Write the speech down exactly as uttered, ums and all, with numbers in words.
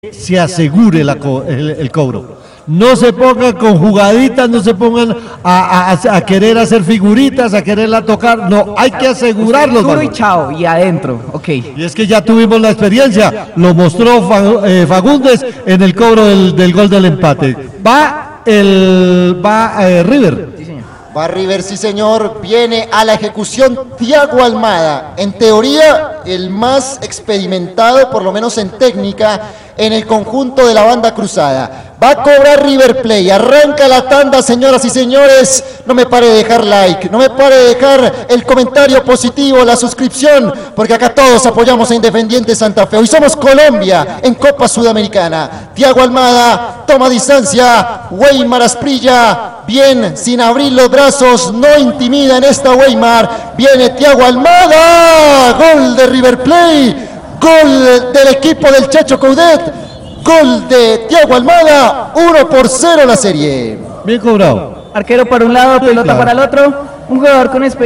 se asegure la co el, el cobro. No se pongan con jugaditas, no se pongan a, a, a querer hacer figuritas, a quererla tocar. No, hay que asegurarlo. Duro y chao, y adentro, ok. Y es que ya tuvimos la experiencia, lo mostró Fagundes en el cobro del, del gol del empate. Va el va eh, River. Sí, señor. Va River, sí señor, viene a la ejecución Thiago Almada, en teoría el más experimentado, por lo menos en técnica, en el conjunto de la banda cruzada. Va a cobrar River Play, arranca la tanda, señoras y señores. No me pare de dejar like, no me pare de dejar el comentario positivo, la suscripción, porque acá todos apoyamos a Independiente Santa Fe. Hoy somos Colombia en Copa Sudamericana. Thiago Almada toma distancia, Weimar Asprilla, bien, sin abrir los brazos, no intimida en esta Weimar. Viene Thiago Almada, gol de River Play, gol del equipo del Chacho Coudet. Gol de Thiago Almada, uno por cero la serie. Bien cobrado. Arquero para un lado, pelota claro. para el otro. Un jugador con experiencia.